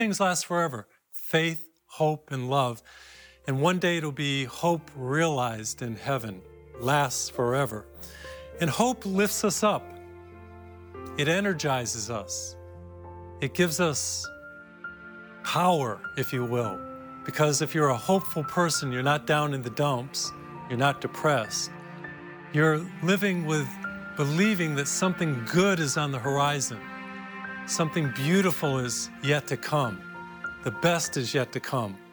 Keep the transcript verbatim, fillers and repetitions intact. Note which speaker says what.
Speaker 1: things last forever: faith, hope, and love. And one day it'll be hope realized in heaven, lasts forever. And hope lifts us up. It energizes us. It gives us power, if you will. Because if you're a hopeful person, you're not down in the dumps, you're not depressed. You're living with believing that something good is on the horizon. Something beautiful is yet to come. The best is yet to come.